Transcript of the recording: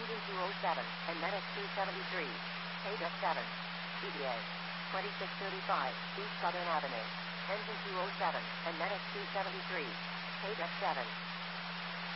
Engine 207, and Medic 273. KW7. ETA. 2635, East Southern Avenue. Engine 207, and Medic 273. KW7.